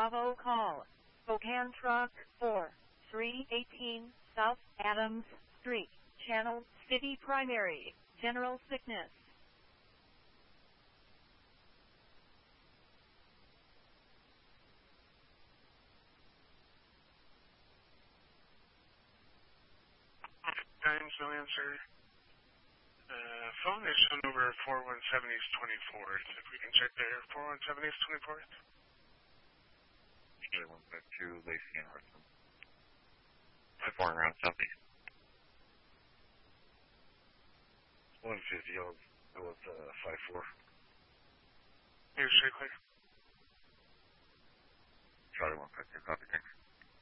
Bravo call. Spokane Truck 4318 South Adams Street, Channel City Primary, General Sickness. Times, no answer. Phone is on over 417 East 24th. If we can check there, 417 East 24th. 152 Lacey and Hartson. 54 around southeast. 150, I'll go with 54. Here's straight clear. Charlie 152, copy, thanks.